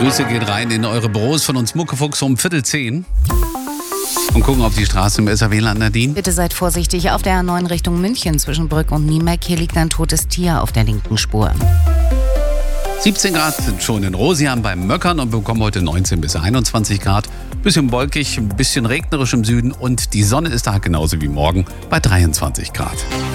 Grüße geht rein in eure Büros von uns Muckefuchs um 9:45. Und gucken auf die Straße im SAW-Land, Nadine. Bitte seid vorsichtig auf der A9 Richtung München zwischen Brück und Niemeck. Hier liegt ein totes Tier auf der linken Spur. 17 Grad sind schon in Rosian beim Möckern und wir bekommen heute 19 bis 21 Grad. Bisschen wolkig, ein bisschen regnerisch im Süden und die Sonne ist da genauso wie morgen bei 23 Grad.